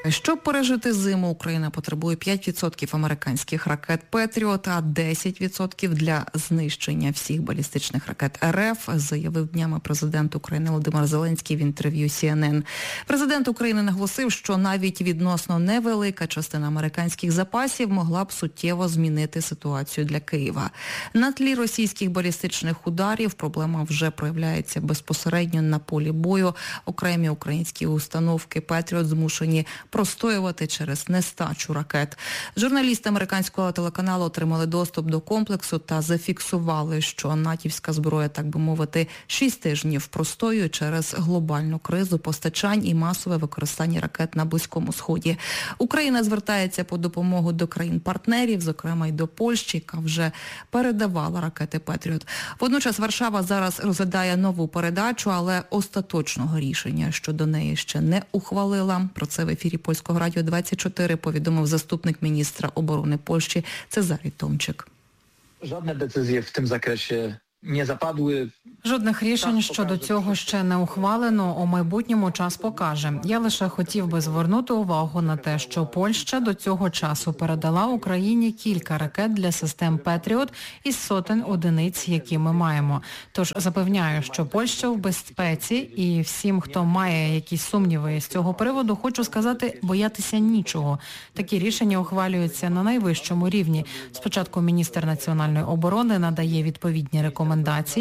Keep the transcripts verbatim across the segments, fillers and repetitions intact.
Щоб пережити зиму, Україна потребує п'ять відсотків американських ракет «Петріот», а десять відсотків для знищення всіх балістичних ракет РФ, заявив днями президент України Володимир Зеленський в інтерв'ю Сі Ен Ен. Президент України наголосив, що навіть відносно невелика частина американських запасів могла б суттєво змінити ситуацію для Києва. На тлі російських балістичних ударів проблема вже проявляється безпосередньо на полі бою. Окремі українські установки «Петріот» змушені простоювати через нестачу ракет. Журналісти американського телеканалу отримали доступ до комплексу та зафіксували, що натівська зброя, так би мовити, шість тижнів простоює через глобальну кризу постачань і масове використання ракет на Близькому Сході. Україна звертається по допомогу до країн-партнерів, зокрема й до Польщі, яка вже передавала ракети «Петріот». Водночас Варшава зараз розглядає нову передачу, але остаточного рішення щодо неї ще не ухвалила. Про це в ефірі Польського радіо двадцять чотири повідомив заступник міністра оборони Польщі Цезарій Томчик. Жодне децизії в цьому закресі не западły. Жодних рішень щодо цього ще не ухвалено, у майбутньому час покаже. Я лише хотів би звернути увагу на те, що Польща до цього часу передала Україні кілька ракет для систем «Петріот» із сотень одиниць, які ми маємо. Тож запевняю, що Польща в безпеці, і всім, хто має якісь сумніви з цього приводу, хочу сказати, боятися нічого. Такі рішення ухвалюються на найвищому рівні. Спочатку міністр національної оборони надає відповідні рекомендації,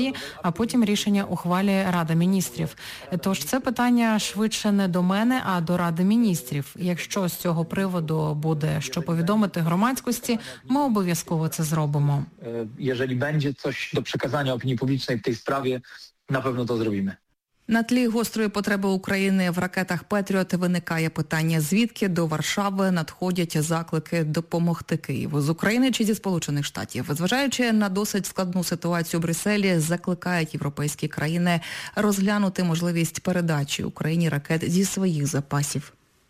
а потім рішення ухвалює Рада міністрів. Тож це питання швидше не до мене, а до Ради міністрів. Якщо з цього приводу буде що повідомити громадськості, ми обов'язково це зробимо. Якщо буде щось до przekazania опінії публічної в цій справі, напевно, то зробимо. На тлі гострої потреби України в ракетах «Петріот» виникає питання, звідки до Варшави надходять заклики допомогти Києву. З України чи зі Сполучених Штатів? Зважаючи на досить складну ситуацію в Брюсселі, закликають європейські країни розглянути можливість передачі Україні ракет зі своїх запасів.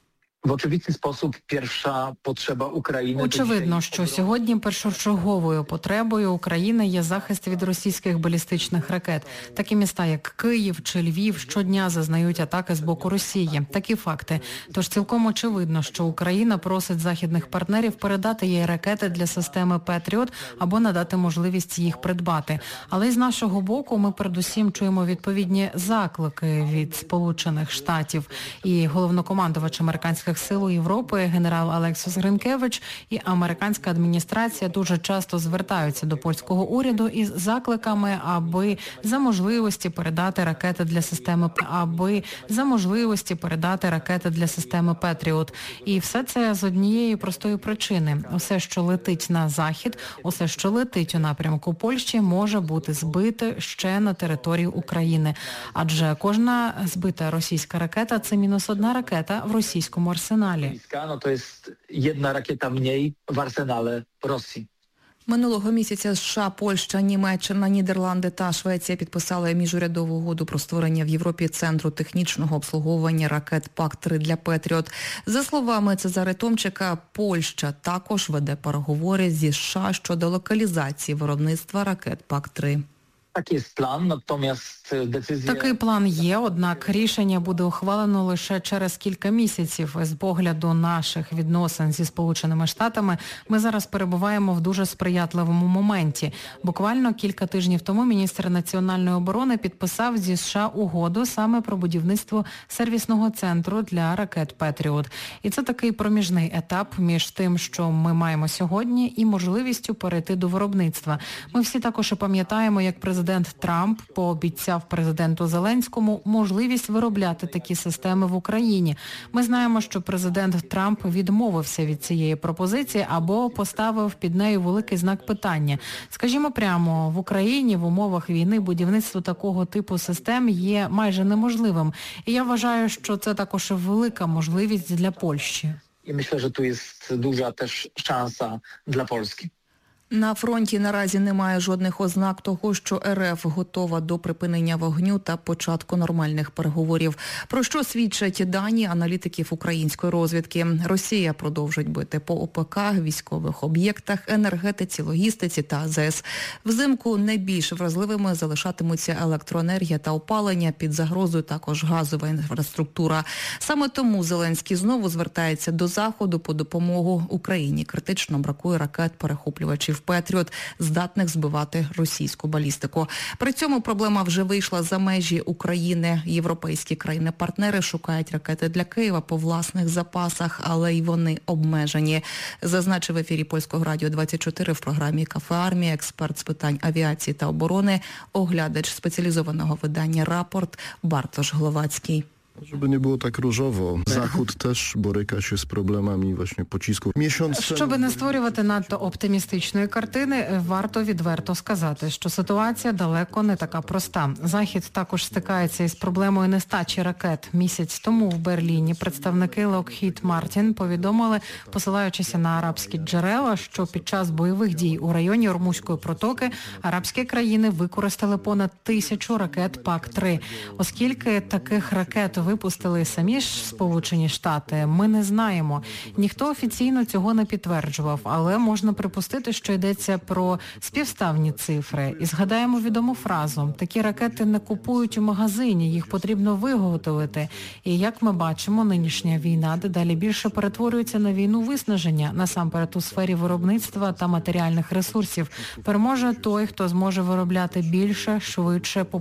В очевидний спосіб перша потреба України... Очевидно, що сьогодні першочерговою потребою України є захист від російських балістичних ракет. Такі міста, як Київ чи Львів, щодня зазнають атаки з боку Росії. Такі факти. Тож цілком очевидно, що Україна просить західних партнерів передати їй ракети для системи «Петріот» або надати можливість їх придбати. Але з нашого боку ми передусім чуємо відповідні заклики від Сполучених Штатів. І головнокомандувач американських Сил Європи генерал Алексіс Гринкевич і американська адміністрація дуже часто звертаються до польського уряду із закликами, аби за можливості передати ракети для системи аби за можливості передати ракети для системи «Петріот». І все це з однієї простої причини. Усе, що летить на захід, усе, що летить у напрямку Польщі, може бути збите ще на території України. Адже кожна збита російська ракета – це мінус одна ракета в російському арсеналі. No to jest jedna rakieta mniej w arsenale Rosji. Минулого місяця США, Польща, Німеччина, Нідерланди та Швеція підписали міжурядову угоду про створення в Європі Центру технічного обслуговування ракет пак три для «Петріот». За словами Цезаря Томчика, Польща також веде переговори зі США щодо локалізації виробництва ракет пак три. Такий план, натомість децизія... Такий план є, однак рішення буде ухвалено лише через кілька місяців. З погляду наших відносин зі Сполученими Штатами ми зараз перебуваємо в дуже сприятливому моменті. Буквально кілька тижнів тому міністр національної оборони підписав зі США угоду саме про будівництво сервісного центру для ракет «Петріот». І це такий проміжний етап між тим, що ми маємо сьогодні, і можливістю перейти до виробництва. Ми всі також і пам'ятаємо, як президент Президент Трамп пообіцяв президенту Зеленському можливість виробляти такі системи в Україні. Ми знаємо, що президент Трамп відмовився від цієї пропозиції або поставив під нею великий знак питання. Скажімо прямо, в Україні в умовах війни будівництво такого типу систем є майже неможливим. І я вважаю, що це також велика можливість для Польщі. І myślę, що тут є дуже теж шанса для Польщі. На фронті наразі немає жодних ознак того, що РФ готова до припинення вогню та початку нормальних переговорів. Про що свідчать дані аналітиків української розвідки. Росія продовжить бити по ОПК, військових об'єктах, енергетиці, логістиці та АЗС. Взимку найбільш вразливими залишатимуться електроенергія та опалення, під загрозою також газова інфраструктура. Саме тому Зеленський знову звертається до Заходу по допомогу Україні. Критично бракує ракет-перехоплювачів «Петріот», здатних збивати російську балістику. При цьому проблема вже вийшла за межі України. Європейські країни-партнери шукають ракети для Києва по власних запасах, але й вони обмежені. Зазначив в ефірі Польського радіо двадцять чотири в програмі «Кафе Армія» експерт з питань авіації та оборони, оглядач спеціалізованого видання «Рапорт» Бартош Гловацький. Żeby nie było tak różowo. Zachód też boryka się z problemami właśnie pocisków. Miesiąc Щоби не створювати надто оптимістичної картини, варто відверто сказати, що ситуація далеко не така проста. Захід також стикається із проблемою нестачі ракет. Місяць тому в Берліні представники Lockheed Martin повідомили, посилаючися на арабські джерела, що під час бойових дій у районі Ормузької протоки арабські країни використали понад тисячу ракет пак три. Оскільки таких ракет випустили самі ж Сполучені Штати, ми не знаємо. Ніхто офіційно цього не підтверджував, але можна припустити, що йдеться про співставні цифри. І згадаємо відому фразу: такі ракети не купують у магазині, їх потрібно виготовити. І як ми бачимо, нинішня війна дедалі більше перетворюється на війну виснаження, насамперед у сфері виробництва та матеріальних ресурсів. Переможе той, хто зможе виробляти більше, швидше, по